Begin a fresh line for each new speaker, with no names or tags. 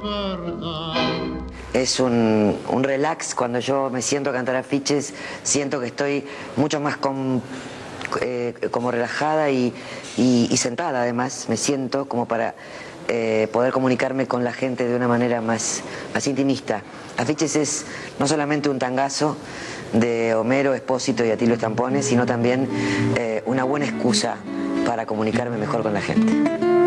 Es un relax. Cuando yo me siento a cantar afiches, siento que estoy mucho más como relajada y sentada. Además, me siento como para poder comunicarme con la gente de una manera más intimista. Afiches es no solamente un tangazo de Homero, Espósito y Atilio Estampones, sino también una buena excusa para comunicarme mejor con la gente.